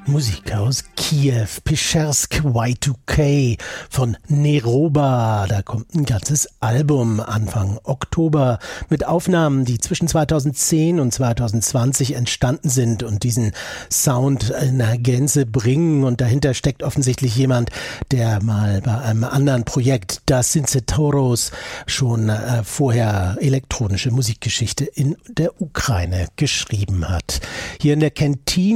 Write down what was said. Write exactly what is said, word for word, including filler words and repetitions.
Musik aus Kiew, Peschersk Y zwei K von Neroba. Da kommt ein ganzes Album Anfang Oktober mit Aufnahmen, die zwischen zweitausendzehn und zweitausendzwanzig entstanden sind und diesen Sound in der Gänze bringen. Und dahinter steckt offensichtlich jemand, der mal bei einem anderen Projekt, Das Synthetoros, schon äh, vorher elektronische Musikgeschichte in der Ukraine geschrieben hat. Hier in der Kantine